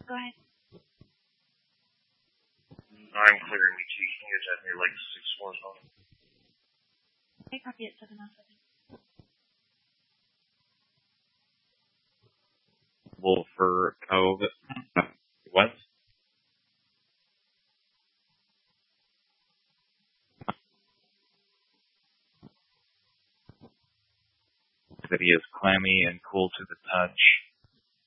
go ahead. I'm clearing me too. Can you get me like 6 floors on? Okay, copy at 707. Well, for what? That he is clammy and cool to the touch.